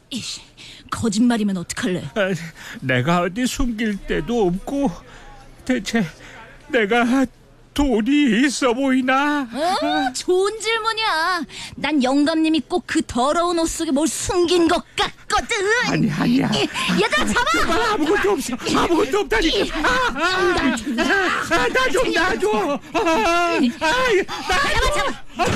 이씨, 거짓말이면 어떡할래? 내가 어디 숨길 데도 없고 대체 내가 돈이 있어 보이나? 좋은 질문이야. 난 영감님이 꼭 그 더러운 옷 속에 뭘 숨긴 것 같거든. 아니야. 얘들아, 잡아! 아무것도 없어. 아무것도 없다니까. 나 좀 놔줘. 잡아!